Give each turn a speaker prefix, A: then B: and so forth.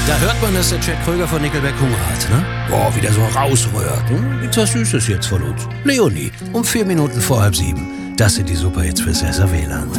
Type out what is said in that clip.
A: Da hört man, dass der Chad Kröger von Nickelback Hunger hat, ne? Boah, wie der so rausrührt. Gibt's was Süßes jetzt von uns? Leonie, um 4 Minuten vor 6:30. Das sind die Superhits für Sessa WLAN.